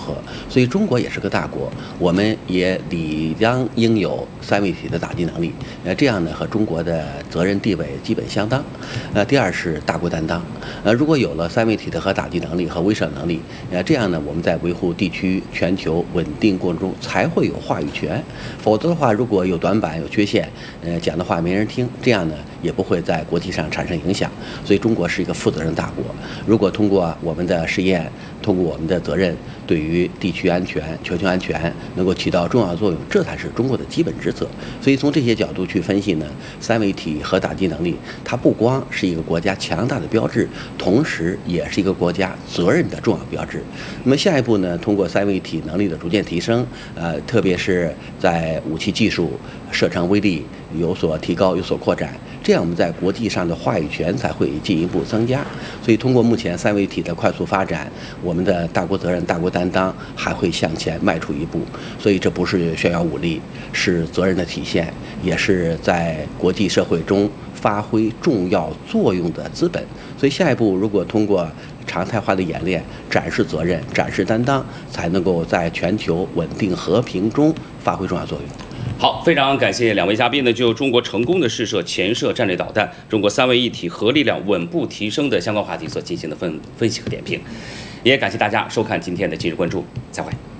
合。所以中国也是个大国，我们也理当应有三位一体的打击能力。这样呢和中国的责任地位基本相当。第二是大国担当。如果有了三位一体的核打击能力和威慑能力，这样呢我们在维护地区全球稳定过程中才会有话语权。否则的话，如果有短板有缺陷，讲的话没人听，这样呢也不会在国际上产生影响。所以中国是一个负责任大国。如果通过我们的试验，通过我们的责任，对于地区安全、全球安全能够起到重要作用，这才是中国的基本职责。所以从这些角度去分析呢，三位一体核打击能力，它不光是一个国家强大的标志，同时也是一个国家责任的重要标志。那么下一步呢，通过三位一体能力的逐渐提升，特别是在武器技术、射程威力有所提高、有所扩展，这样我们在国际上的话语权才会进一步增加。所以通过目前三位一体的快速发展，我们的大国责任、大国担当还会向前迈出一步。所以这不是炫耀武力，是责任的体现，也是在国际社会中发挥重要作用的资本。所以下一步如果通过常态化的演练，展示责任、展示担当，才能够在全球稳定和平中发挥重要作用。 好，非常感谢两位嘉宾呢，就中国成功的试射潜射战略导弹、中国三位一体核力量稳步提升的相关话题所进行的分析和点评，也感谢大家收看今天的今日关注，再会。